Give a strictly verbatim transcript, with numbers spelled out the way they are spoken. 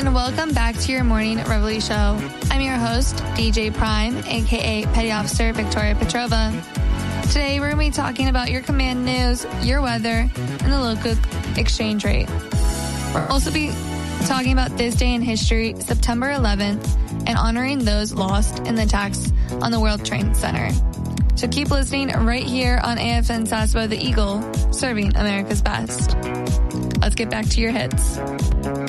and welcome back to your Morning Reveille Show. I'm your host, D J Prime, aka Petty Officer Victoria Petrova. Today, we're going to be talking about your command news, your weather, and the local exchange rate. We'll also be talking about this day in history, September eleventh, and honoring those lost in the attacks on the World Trade Center. So keep listening right here on A F N Sasebo, the Eagle, serving America's best. Let's get back to your hits.